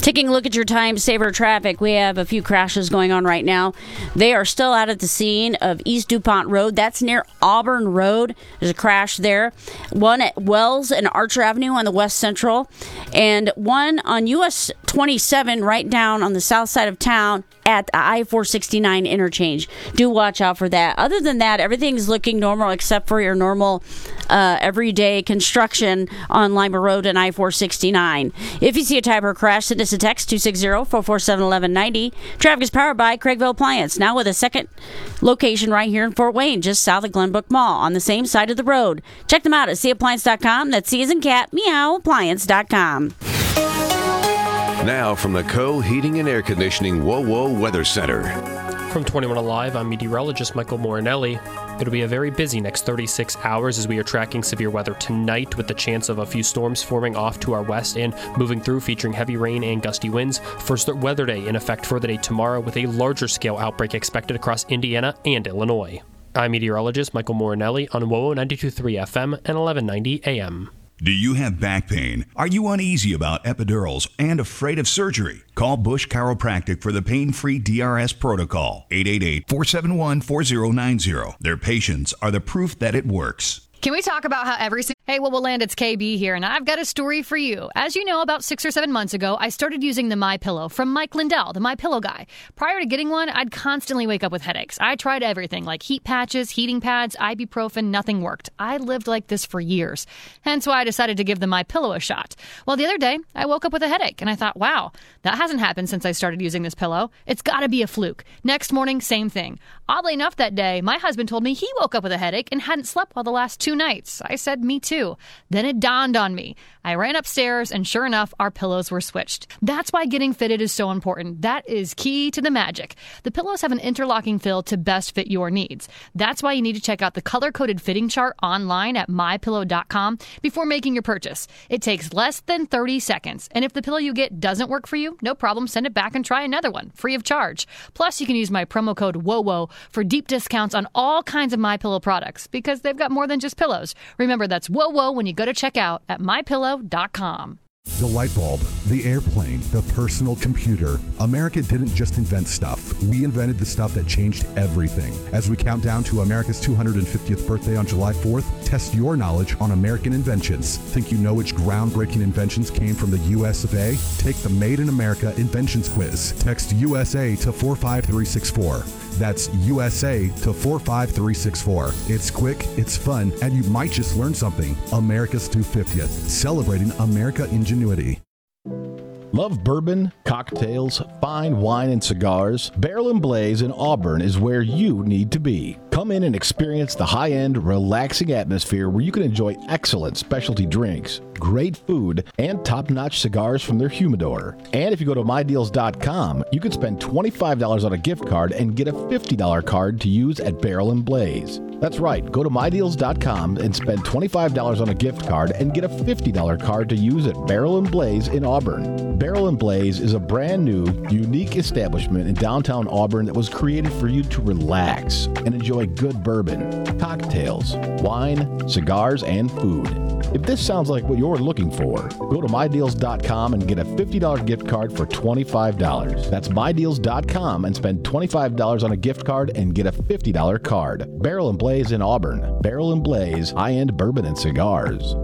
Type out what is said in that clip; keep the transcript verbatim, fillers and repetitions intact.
Taking a look at your time saver traffic, we have a few crashes going on right now. They are still out at the scene of East DuPont Road. That's near Auburn Road. There's a crash there. One at Wells and Archer Avenue on the West Central. And one on U S twenty-seven right down on the south side of town at the I four sixty-nine interchange. Do watch out for that. Other than that, everything's looking normal except for your normal uh, everyday construction on Lima Road and I four sixty-nine. If you see a type or crash, send us a text two six zero, four four seven, one one nine zero. Traffic is powered by Craigville Appliance, now with a second location right here in Fort Wayne, just south of Glenbrook Mall, on the same side of the road. Check them out at c appliance dot com. That's C as in cat, meow, appliance dot com. Now from the Co Heating and Air Conditioning Whoa Whoa Weather Center. From twenty-one Alive, I'm meteorologist Michael Morinelli. It'll be a very busy next thirty-six hours as we are tracking severe weather tonight with the chance of a few storms forming off to our west and moving through, featuring heavy rain and gusty winds. First weather day in effect for the day tomorrow with a larger scale outbreak expected across Indiana and Illinois. I'm meteorologist Michael Morinelli on W O O ninety-two point three F M and eleven ninety A M. Do you have back pain? Are you uneasy about epidurals and afraid of surgery? Call Bush Chiropractic for the pain-free D R S protocol. eight eight eight, four seven one, four zero nine zero. Their patients are the proof that it works. Can we talk about how every... Hey, well, we'll land. It's K B here, and I've got a story for you. As you know, about six or seven months ago, I started using the MyPillow from Mike Lindell, the MyPillow guy. Prior to getting one, I'd constantly wake up with headaches. I tried everything, like heat patches, heating pads, ibuprofen, nothing worked. I lived like this for years. Hence why I decided to give the MyPillow a shot. Well, the other day, I woke up with a headache, and I thought, wow, that hasn't happened since I started using this pillow. It's got to be a fluke. Next morning, same thing. Oddly enough, that day, my husband told me he woke up with a headache and hadn't slept well the last two nights. I said, me too. Then it dawned on me. I ran upstairs, and sure enough, our pillows were switched. That's why getting fitted is so important. That is key to the magic. The pillows have an interlocking fill to best fit your needs. That's why you need to check out the color-coded fitting chart online at my pillow dot com before making your purchase. It takes less than thirty seconds, and if the pillow you get doesn't work for you, no problem, send it back and try another one, free of charge. Plus, you can use my promo code WOWO for deep discounts on all kinds of MyPillow products, because they've got more than just pillows. Remember, that's WOWO when you go to check out at my pillow dot com. The light bulb, the airplane, the personal computer. America didn't just invent stuff. We invented the stuff that changed everything. As we count down to America's two hundred fiftieth birthday on July fourth, test your knowledge on American inventions. Think you know which groundbreaking inventions came from the U S of A? Take the Made in America Inventions Quiz. Text U S A to four five three six four. That's U S A to four five three six four. It's quick, it's fun, and you might just learn something. America's two hundred fiftieth, celebrating America ingenuity. Love bourbon, cocktails, fine wine, and cigars? Barrel and Blaze in Auburn is where you need to be. Come in and experience the high-end, relaxing atmosphere where you can enjoy excellent specialty drinks, great food, and top-notch cigars from their humidor. And if you go to my deals dot com, you can spend twenty-five dollars on a gift card and get a fifty dollars card to use at Barrel and Blaze. That's right, go to my deals dot com and spend twenty-five dollars on a gift card and get a fifty dollars card to use at Barrel and Blaze in Auburn. Barrel and Blaze is a brand new, unique establishment in downtown Auburn that was created for you to relax and enjoy good bourbon, cocktails, wine, cigars, and food. If this sounds like what you're looking for, go to my deals dot com and get a fifty dollars gift card for twenty-five dollars. That's my deals dot com and spend twenty-five dollars on a gift card and get a fifty dollars card. Barrel and Blaze in Auburn. Barrel and Blaze, high-end bourbon and cigars.